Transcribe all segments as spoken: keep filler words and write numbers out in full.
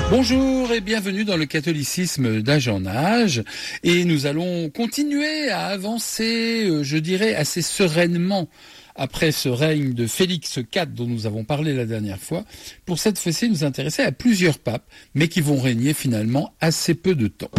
Bonjour et bienvenue dans le catholicisme d'âge en âge. Et nous allons continuer à avancer, je dirais, assez sereinement après ce règne de Félix quatre dont nous avons parlé la dernière fois, pour cette fois-ci nous intéresser à plusieurs papes, mais qui vont régner finalement assez peu de temps.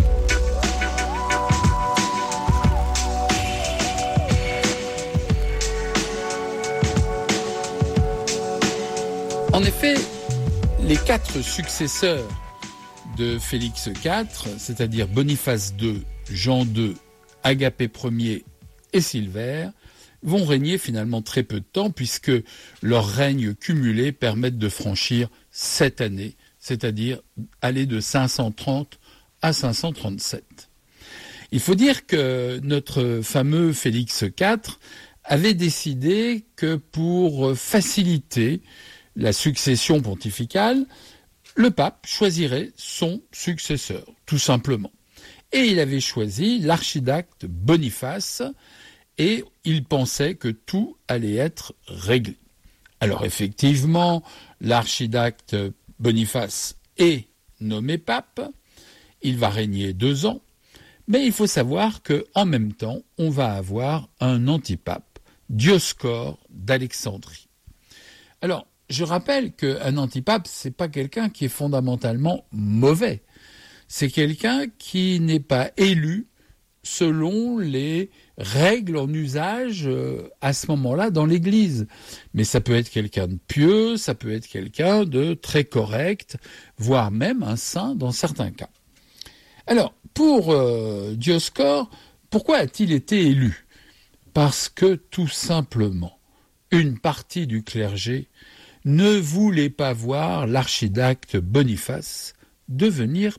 En effet, les quatre successeurs de Félix quatre, c'est-à-dire Boniface deux, Jean deux, Agapé Ier et Silvère, vont régner finalement très peu de temps puisque leurs règnes cumulés permettent de franchir sept années, c'est-à-dire aller de cinq cent trente à cinq cent trente-sept. Il faut dire que notre fameux Félix quatre avait décidé que pour faciliter la succession pontificale, le pape choisirait son successeur, tout simplement. Et il avait choisi l'archidacte Boniface, et il pensait que tout allait être réglé. Alors effectivement, l'archidacte Boniface est nommé pape, il va régner deux ans, mais il faut savoir qu'en même temps, on va avoir un antipape, Dioscore d'Alexandrie. Alors, je rappelle qu'un antipape, c'est pas quelqu'un qui est fondamentalement mauvais. C'est quelqu'un qui n'est pas élu selon les règles en usage à ce moment-là dans l'Église. Mais ça peut être quelqu'un de pieux, ça peut être quelqu'un de très correct, voire même un saint dans certains cas. Alors, pour euh, Dioscore, pourquoi a-t-il été élu ? Parce que tout simplement, une partie du clergé ne voulait pas voir l'archidacte Boniface devenir